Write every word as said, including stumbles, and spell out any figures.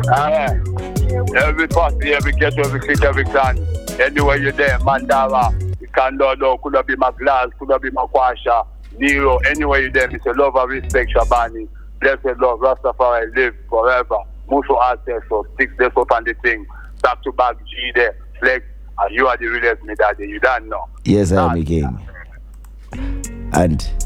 Uh, every party, every ghetto, every fit, every clan. Anywhere you're there, Mandara, Kandodo, could have been my glass, could have been my Kwasha, Nero, anywhere you're there, Mister Love and respect, Shabani. Blessed love, Rastafari live forever. Muso access, so six days up on the thing. Back to back, G there, Flex, and you are the realest, me daddy. You don't know. Yes, I am again. And